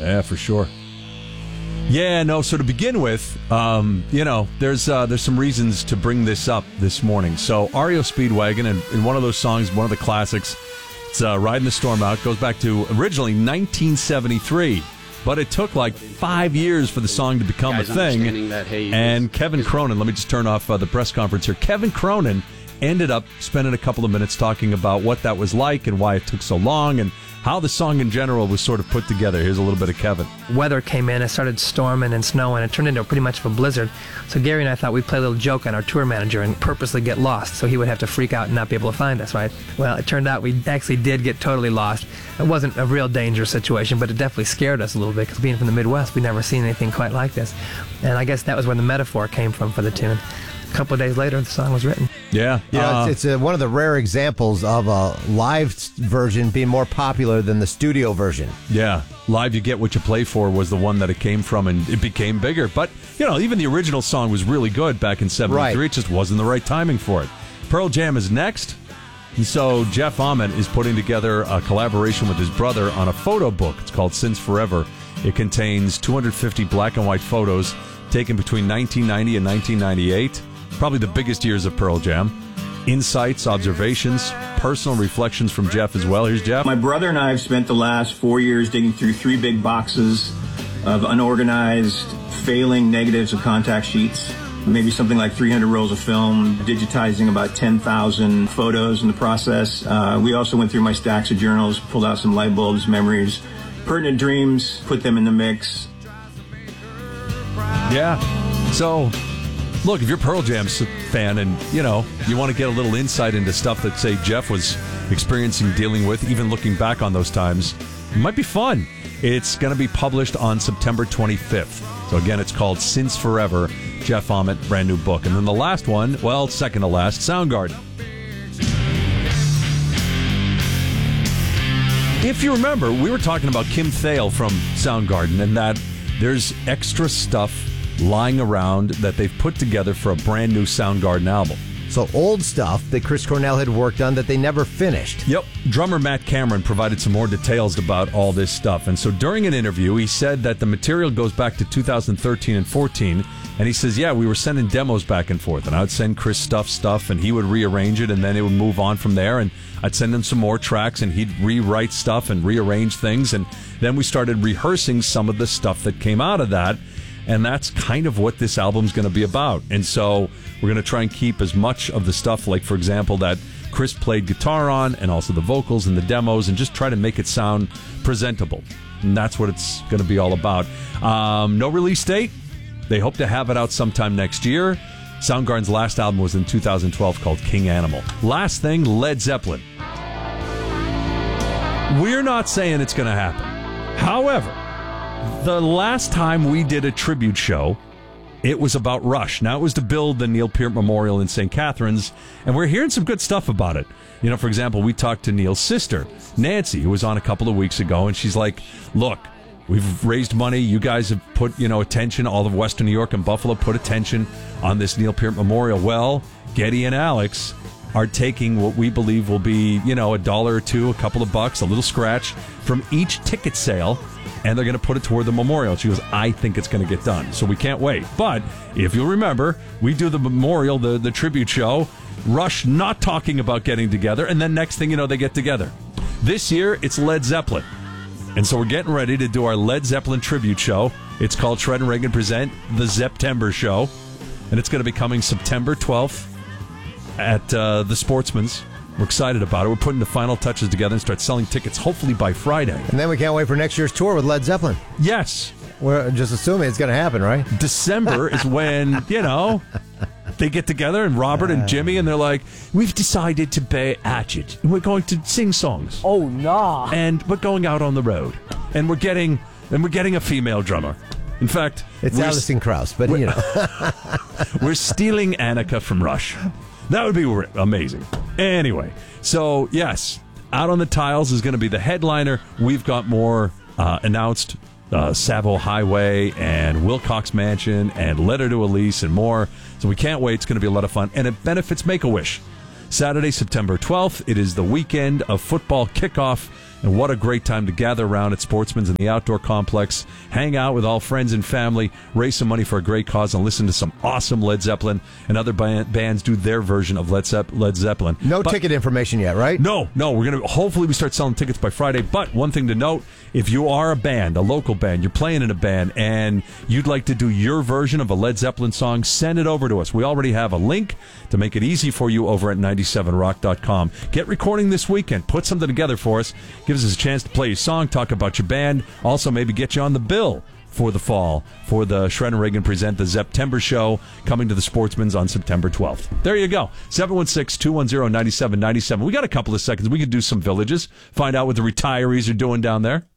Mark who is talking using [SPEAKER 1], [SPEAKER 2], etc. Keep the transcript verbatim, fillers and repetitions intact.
[SPEAKER 1] Yeah, for sure. Yeah, no, so to begin with, um, you know, there's uh, there's some reasons to bring this up this morning. So R E O Speedwagon, and in one of those songs, one of the classics, it's uh, Riding the Storm Out, goes back to originally nineteen seventy-three. But it took like five years for the song to become a thing.
[SPEAKER 2] That, hey,
[SPEAKER 1] and Kevin Cronin, let me just turn off uh, the press conference here. Kevin Cronin ended up spending a couple of minutes talking about what that was like and why it took so long and how the song in general was sort of put together. Here's a little bit of Kevin.
[SPEAKER 3] Weather came in, it started storming and snowing. It turned into pretty much of a blizzard. So Gary and I thought we'd play a little joke on our tour manager and purposely get lost so he would have to freak out and not be able to find us, right? Well, it turned out we actually did get totally lost. It wasn't a real dangerous situation, but it definitely scared us a little bit because being from the Midwest, we'd never seen anything quite like this. And I guess that was where the metaphor came from for the tune. A couple of days later, the song was written.
[SPEAKER 1] Yeah.
[SPEAKER 4] You know,
[SPEAKER 1] uh,
[SPEAKER 4] it's, it's uh, one of the rare examples of a live version being more popular than the studio version.
[SPEAKER 1] Yeah. Live You Get What You Play For was the one that it came from, and it became bigger. But, you know, even the original song was really good back in seventy-three.
[SPEAKER 4] Right.
[SPEAKER 1] It just wasn't the right timing for it. Pearl Jam is next. And so Jeff Ament is putting together a collaboration with his brother on a photo book. It's called Since Forever. It contains two hundred fifty black and white photos taken between nineteen ninety and nineteen ninety-eight. Probably the biggest years of Pearl Jam. Insights, observations, personal reflections from Jeff as well. Here's Jeff.
[SPEAKER 5] My brother and I have spent the last four years digging through three big boxes of unorganized, failing negatives of contact sheets. Maybe something like three hundred rolls of film, digitizing about ten thousand photos in the process. Uh, we also went through my stacks of journals, pulled out some light bulbs, memories, pertinent dreams, put them in the mix.
[SPEAKER 1] Yeah. So, look, if you're a Pearl Jam fan and, you know, you want to get a little insight into stuff that, say, Jeff was experiencing, dealing with, even looking back on those times, it might be fun. It's going to be published on September twenty-fifth. So, again, it's called Since Forever, Jeff Ament, brand new book. And then the last one, well, second to last, Soundgarden. If you remember, we were talking about Kim Thale from Soundgarden and that there's extra stuff lying around that they've put together for a brand new Soundgarden album.
[SPEAKER 4] So old stuff that Chris Cornell had worked on that they never finished.
[SPEAKER 1] Yep. Drummer Matt Cameron provided some more details about all this stuff. And so during an interview, he said that the material goes back to two thousand thirteen and fourteen. And he says, yeah, we were sending demos back and forth. And I would send Chris stuff, stuff, and he would rearrange it, and then it would move on from there. And I'd send him some more tracks, and he'd rewrite stuff and rearrange things. And then we started rehearsing some of the stuff that came out of that. And that's kind of what this album's going to be about. And so we're going to try and keep as much of the stuff, like, for example, that Chris played guitar on, and also the vocals and the demos, and just try to make it sound presentable. And that's what it's going to be all about. Um, no release date. They hope to have it out sometime next year. Soundgarden's last album was in two thousand twelve called King Animal. Last thing, Led Zeppelin. We're not saying it's going to happen. However, the last time we did a tribute show, it was about Rush. Now, it was to build the Neil Peart Memorial in Saint Catharines, and we're hearing some good stuff about it. You know, for example, we talked to Neil's sister, Nancy, who was on a couple of weeks ago, and she's like, look, we've raised money. You guys have put, you know, attention. All of Western New York and Buffalo put attention on this Neil Peart Memorial. Well, Getty and Alex are taking what we believe will be, you know, a dollar or two, a couple of bucks, a little scratch from each ticket sale, and they're going to put it toward the memorial. She goes, I think it's going to get done. So we can't wait. But if you'll remember, we do the memorial, the, the tribute show, Rush not talking about getting together, and then next thing you know, they get together. This year, it's Led Zeppelin. And so we're getting ready to do our Led Zeppelin tribute show. It's called Shred and Reagan Present the September Show. And it's going to be coming September twelfth at uh, the Sportsman's. We're excited about it. We're putting the final touches together and start selling tickets hopefully by Friday.
[SPEAKER 4] And then we can't wait for next year's tour with Led Zeppelin.
[SPEAKER 1] Yes.
[SPEAKER 4] We're just assuming it's going to happen, right?
[SPEAKER 1] December is when, you know, they get together, and Robert and Jimmy, and they're like, we've decided to be at it. And we're going to sing songs.
[SPEAKER 6] Oh, nah.
[SPEAKER 1] And we're going out on the road. And we're getting and we're getting a female drummer. In fact,
[SPEAKER 4] it's Alison Krauss, but you know.
[SPEAKER 1] We're stealing Annika from Rush. That would be amazing. Anyway, so yes, Out on the Tiles is going to be the headliner. We've got more uh, announced. Uh, Savo Highway and Wilcox Mansion and Letter to Elise and more. So we can't wait. It's going to be a lot of fun. And it benefits Make-A-Wish. Saturday, September twelfth. It is the weekend of football kickoff And what a great time to gather around at Sportsman's in the outdoor complex, hang out with all friends and family, raise some money for a great cause, and listen to some awesome Led Zeppelin and other band, bands do their version of Led, Zepp- Led Zeppelin.
[SPEAKER 4] No
[SPEAKER 1] but,
[SPEAKER 4] ticket information yet, right?
[SPEAKER 1] No, no. We're gonna hopefully we start selling tickets by Friday. But one thing to note: if you are a band, a local band, you're playing in a band, and you'd like to do your version of a Led Zeppelin song, send it over to us. We already have a link to make it easy for you over at ninety-seven rock dot com. Get recording this weekend. Put something together for us. Gives us a chance to play your song, talk about your band. Also, maybe get you on the bill for the fall for the Shred and Reagan Present the September show coming to the Sportsman's on September twelfth. There you go. seven one six, two one zero, nine seven nine seven. We got a couple of seconds. We could do some villages, find out what the retirees are doing down there.